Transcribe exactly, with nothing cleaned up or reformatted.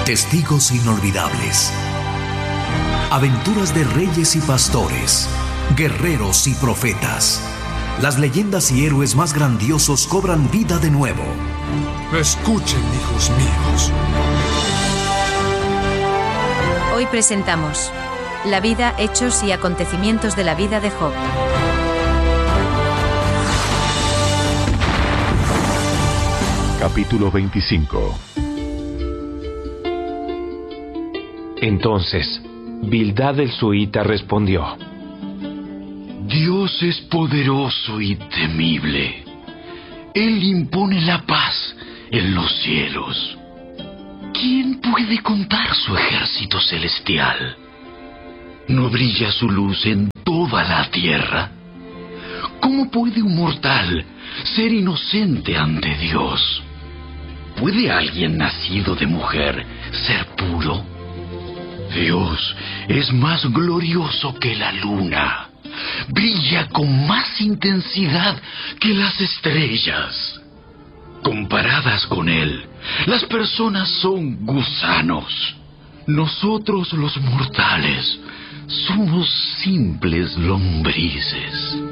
Testigos inolvidables. Aventuras de reyes y pastores, guerreros y profetas. Las leyendas y héroes más grandiosos cobran vida de nuevo. Escuchen, hijos míos. Hoy presentamos la vida, hechos y acontecimientos de la vida de Job. Capítulo veinticinco. Entonces, Bildad el suita respondió: Dios es poderoso y temible. Él impone la paz en los cielos. ¿Quién puede contar su ejército celestial? ¿No brilla su luz en toda la tierra? ¿Cómo puede un mortal ser inocente ante Dios? ¿Puede alguien nacido de mujer ser puro? Dios es más glorioso que la luna. Brilla con más intensidad que las estrellas. Comparadas con Él, las personas son gusanos. Nosotros los mortales somos simples lombrices.